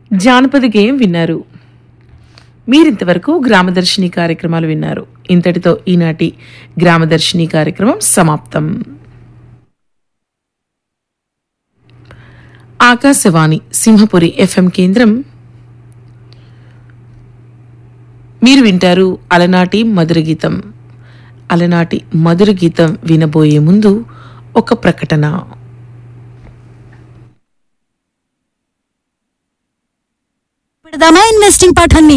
జానపద గేయం విన్నారు. మీరింతవరకు గ్రామదర్శిని కార్యక్రమాలు విన్నారు. ఇంతటితో ఈనాటి గ్రామదర్శిని కార్యక్రమం సమాప్తం. ఆకాశవాణి సింహపురి ఎఫ్ఎం కేంద్రం. మీరు వింటారు అలనాటి మధుర గీతం. అలనాటి మధుర గీతం వినబోయే ముందు ఒక ప్రకటన. ఇన్వెస్టింగ్ పాఠాన్ని